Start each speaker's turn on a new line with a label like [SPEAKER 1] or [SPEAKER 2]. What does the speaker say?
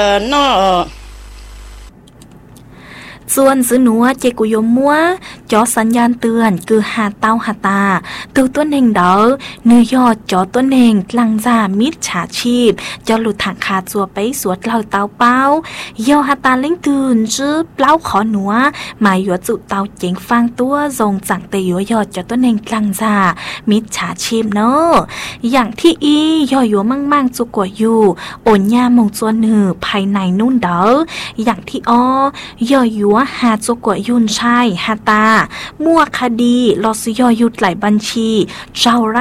[SPEAKER 1] นอ
[SPEAKER 2] ส่วนซื้อหนัวเจกุยมมัวจอสัญญาณเตือนคือหาเต้าหาตาตัวเน่งเดอเนื้อยอดจอตัวเน่งกลังจ่ามิดฉาชีพจอหลุดถังขาจัวไปสวดเหล่าเต้าเป้ายอหาตาเล่งตื่นจื้อเปล่าขอหนัวหมายยัวจุเต้าเจ๋งฟังตัวทรงจังเตยัวยอดจอตัวเน่งกลังจ่ามิดฉาชีพเนาะอย่างที่อียอยัวมั่งจุกว่าอยู่โอนยามงจวนหือภายในนุ่นเดออย่างที่ยอยัวหาจกวยุนชัยหาตามั่วคดีลอสยอยุดหลายบัญชีเจ้า